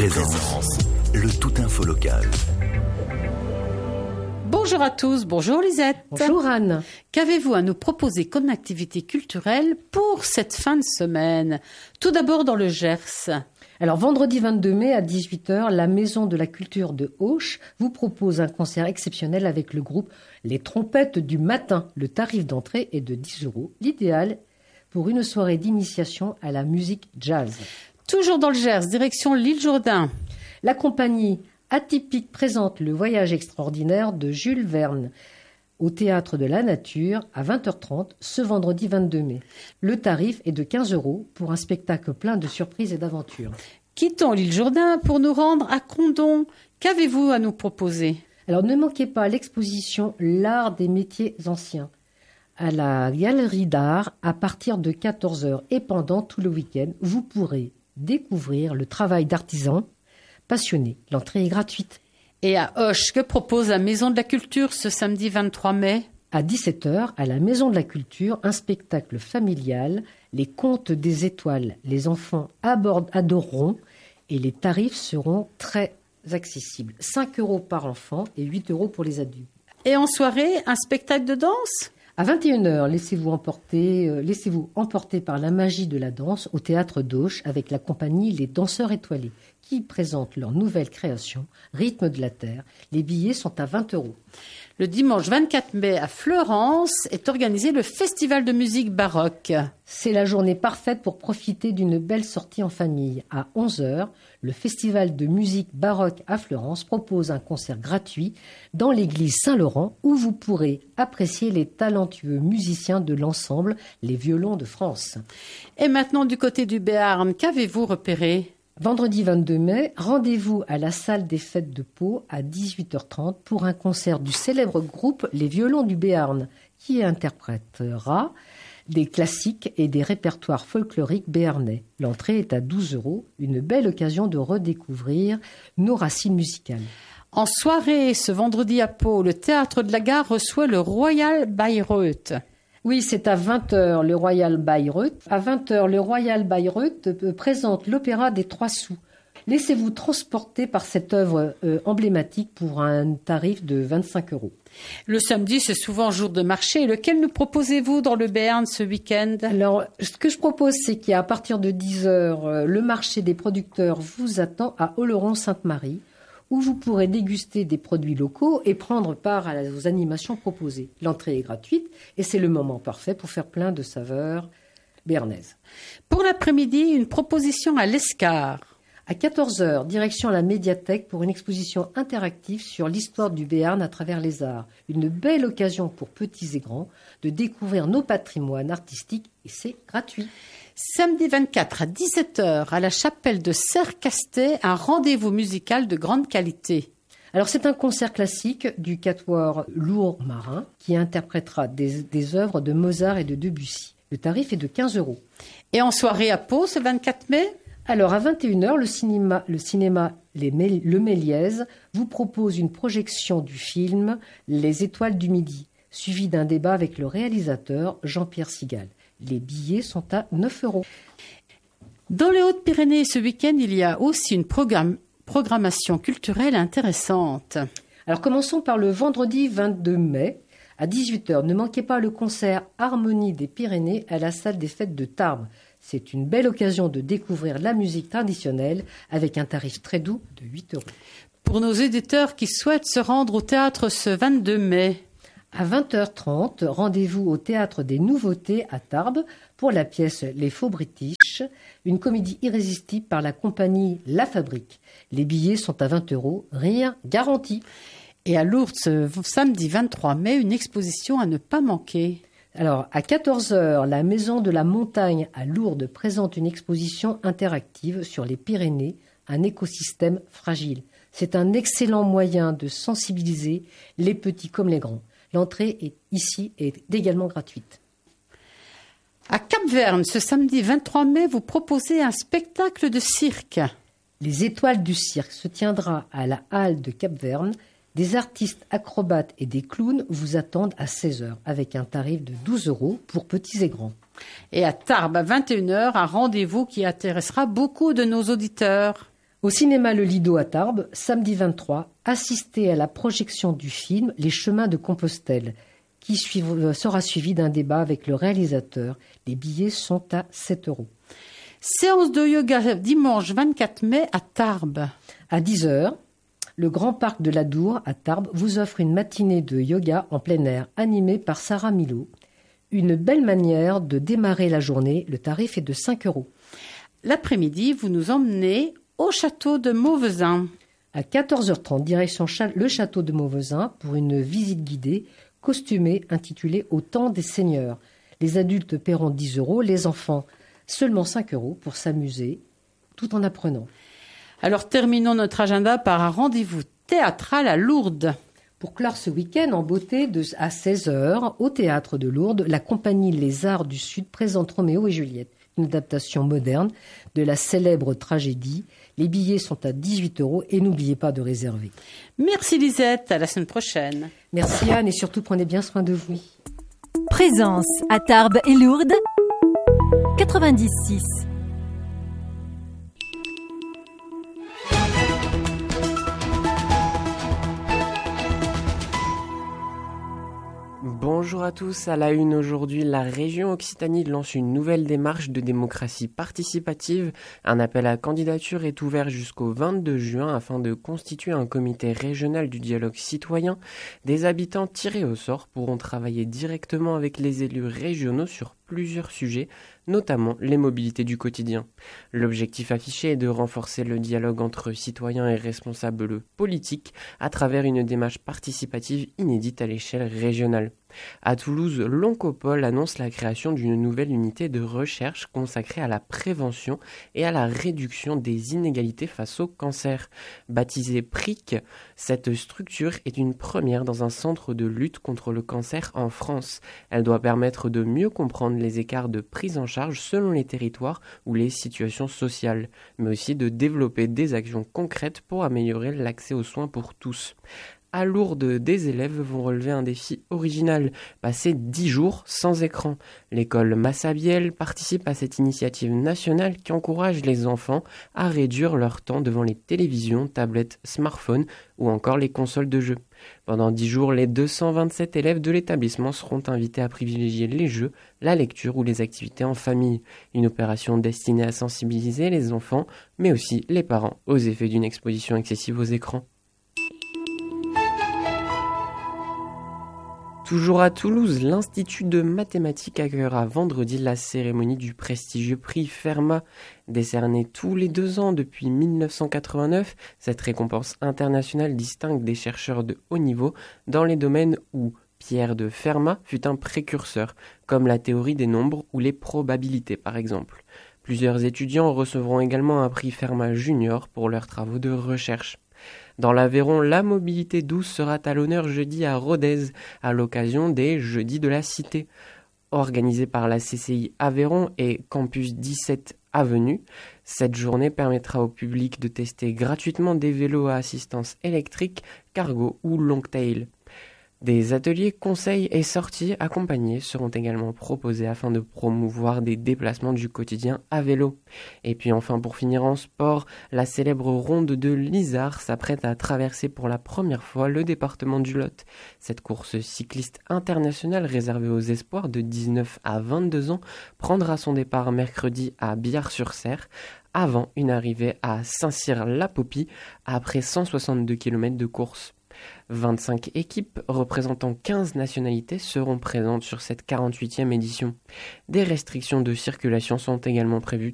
Présence, le tout info local. Bonjour à tous, bonjour Lisette. Bonjour Anne. Qu'avez-vous à nous proposer comme activité culturelle pour cette fin de semaine? Tout d'abord dans le Gers. Alors vendredi 22 mai à 18h, la Maison de la Culture de Auch vous propose un concert exceptionnel avec le groupe Les Trompettes du Matin. Le tarif d'entrée est de 10 €, l'idéal pour une soirée d'initiation à la musique jazz. Toujours dans le Gers, direction l'île Jourdain. La compagnie Atypique présente le voyage extraordinaire de Jules Verne au Théâtre de la Nature à 20h30 ce vendredi 22 mai. Le tarif est de 15 € pour un spectacle plein de surprises et d'aventures. Quittons l'île Jourdain pour nous rendre à Condom. Qu'avez-vous à nous proposer? Alors ne manquez pas l'exposition L'art des métiers anciens à la Galerie d'Art à partir de 14h et pendant tout le week-end. Vous pourrez découvrir le travail d'artisans passionnés. L'entrée est gratuite. Et à Auch, que propose la Maison de la Culture ce samedi 23 mai? À 17h, à la Maison de la Culture, un spectacle familial, Les Contes des Étoiles. Les enfants adoreront et les tarifs seront très accessibles. 5 € par enfant et 8 € pour les adultes. Et en soirée, un spectacle de danse? À 21h, laissez-vous emporter par la magie de la danse au Théâtre d'Auch avec la compagnie Les Danseurs Étoilés qui présentent leur nouvelle création, Rythme de la Terre. Les billets sont à 20 €. Le dimanche 24 mai à Fleurance est organisé le Festival de musique baroque. C'est la journée parfaite pour profiter d'une belle sortie en famille. À 11h, le Festival de musique baroque à Fleurance propose un concert gratuit dans l'église Saint-Laurent où vous pourrez apprécier les talentueux musiciens de l'ensemble Les Violons de France. Et maintenant du côté du Béarn, qu'avez-vous repéré? Vendredi 22 mai, rendez-vous à la salle des fêtes de Pau à 18h30 pour un concert du célèbre groupe Les Violons du Béarn qui interprétera des classiques et des répertoires folkloriques béarnais. L'entrée est à 12 €, une belle occasion de redécouvrir nos racines musicales. En soirée, ce vendredi à Pau, le Théâtre de la Gare reçoit le Royal Bayreuth. Oui, c'est à 20h le Royal Bayreuth. À 20h, le Royal Bayreuth présente l'opéra des Trois Sous. Laissez-vous transporter par cette œuvre emblématique pour un tarif de 25 €. Le samedi, c'est souvent jour de marché. Lequel nous proposez-vous dans le Béarn ce week-end? Alors, ce que je propose, c'est qu'à partir de 10h, le marché des producteurs vous attend à Oloron-Sainte-Marie, où vous pourrez déguster des produits locaux et prendre part aux animations proposées. L'entrée est gratuite et c'est le moment parfait pour faire plein de saveurs béarnaises. Pour l'après-midi, une proposition à l'Escar. À 14h, direction la médiathèque pour une exposition interactive sur l'histoire du Béarn à travers les arts. Une belle occasion pour petits et grands de découvrir nos patrimoines artistiques et c'est gratuit. Samedi 24 à 17h à la chapelle de Sercastet, un rendez-vous musical de grande qualité. Alors c'est un concert classique du quatuor Lourd-Marin qui interprétera des œuvres de Mozart et de Debussy. Le tarif est de 15 €. Et en soirée à Pau ce 24 mai? Alors à 21h, le cinéma Le Méliès vous propose une projection du film Les Étoiles du Midi, suivi d'un débat avec le réalisateur Jean-Pierre Sigal. Les billets sont à 9 €. Dans les Hautes-Pyrénées, ce week-end, il y a aussi une programmation culturelle intéressante. Alors commençons par le vendredi 22 mai à 18h. Ne manquez pas le concert Harmonie des Pyrénées à la salle des fêtes de Tarbes. C'est une belle occasion de découvrir la musique traditionnelle avec un tarif très doux de 8 €. Pour nos éditeurs qui souhaitent se rendre au théâtre ce 22 mai, à 20h30, rendez-vous au Théâtre des Nouveautés à Tarbes pour la pièce Les Faux British, une comédie irrésistible par la compagnie La Fabrique. Les billets sont à 20 €, rien garanti. Et à Lourdes, ce samedi 23 mai, une exposition à ne pas manquer. Alors, à 14h, la Maison de la Montagne à Lourdes présente une exposition interactive sur les Pyrénées, un écosystème fragile. C'est un excellent moyen de sensibiliser les petits comme les grands. L'entrée est également gratuite. À Cap-Verne, ce samedi 23 mai, vous proposez un spectacle de cirque. Les Étoiles du cirque se tiendra à la halle de Cap-Verne. Des artistes acrobates et des clowns vous attendent à 16h avec un tarif de 12 € pour petits et grands. Et à Tarbes, à 21h, un rendez-vous qui intéressera beaucoup de nos auditeurs. Au cinéma Le Lido à Tarbes, samedi 23, assistez à la projection du film Les Chemins de Compostelle, qui sera suivi d'un débat avec le réalisateur. Les billets sont à 7 €. Séance de yoga dimanche 24 mai à Tarbes. À 10h, le Grand Parc de la Dour à Tarbes vous offre une matinée de yoga en plein air animée par Sarah Milo. Une belle manière de démarrer la journée. Le tarif est de 5 €. L'après-midi, vous nous emmenez au château de Mauvezin. À 14h30, direction le château de Mauvezin pour une visite guidée costumée intitulée Au temps des seigneurs. Les adultes paieront 10 €, les enfants seulement 5 € pour s'amuser tout en apprenant. Alors terminons notre agenda par un rendez-vous théâtral à Lourdes. Pour clore ce week-end en beauté, à 16h, au théâtre de Lourdes, la compagnie Les Arts du Sud présente Roméo et Juliette, une adaptation moderne de la célèbre tragédie. Les billets sont à 18 € et n'oubliez pas de réserver. Merci Lisette, à la semaine prochaine. Merci Anne et surtout prenez bien soin de vous. Présence à Tarbes et Lourdes 96. Bonjour à tous, à la une aujourd'hui, la région Occitanie lance une nouvelle démarche de démocratie participative. Un appel à candidature est ouvert jusqu'au 22 juin afin de constituer un comité régional du dialogue citoyen. Des habitants tirés au sort pourront travailler directement avec les élus régionaux sur plusieurs sujets, notamment les mobilités du quotidien. L'objectif affiché est de renforcer le dialogue entre citoyens et responsables politiques à travers une démarche participative inédite à l'échelle régionale. À Toulouse, l'Oncopole annonce la création d'une nouvelle unité de recherche consacrée à la prévention et à la réduction des inégalités face au cancer. Baptisée PRIC, cette structure est une première dans un centre de lutte contre le cancer en France. Elle doit permettre de mieux comprendre les écarts de prise en charge selon les territoires ou les situations sociales, mais aussi de développer des actions concrètes pour améliorer l'accès aux soins pour tous. À Lourdes, des élèves vont relever un défi original, passer 10 jours sans écran. L'école Massabielle participe à cette initiative nationale qui encourage les enfants à réduire leur temps devant les télévisions, tablettes, smartphones ou encore les consoles de jeux. Pendant 10 jours, les 227 élèves de l'établissement seront invités à privilégier les jeux, la lecture ou les activités en famille. Une opération destinée à sensibiliser les enfants, mais aussi les parents, aux effets d'une exposition excessive aux écrans. Toujours à Toulouse, l'Institut de mathématiques accueillera vendredi la cérémonie du prestigieux prix Fermat. Décerné tous les 2 ans depuis 1989, cette récompense internationale distingue des chercheurs de haut niveau dans les domaines où Pierre de Fermat fut un précurseur, comme la théorie des nombres ou les probabilités par exemple. Plusieurs étudiants recevront également un prix Fermat Junior pour leurs travaux de recherche. Dans l'Aveyron, la mobilité douce sera à l'honneur jeudi à Rodez, à l'occasion des Jeudis de la Cité. Organisée par la CCI Aveyron et Campus 17 Avenue, cette journée permettra au public de tester gratuitement des vélos à assistance électrique, cargo ou long-tail. Des ateliers, conseils et sorties accompagnés seront également proposés afin de promouvoir des déplacements du quotidien à vélo. Et puis enfin pour finir en sport, la célèbre ronde de l'Isard s'apprête à traverser pour la première fois le département du Lot. Cette course cycliste internationale réservée aux espoirs de 19 à 22 ans prendra son départ mercredi à Biars-sur-Cère avant une arrivée à Saint-Cyr-la-Popie après 162 km de course. 25 équipes représentant 15 nationalités seront présentes sur cette 48e édition. Des restrictions de circulation sont également prévues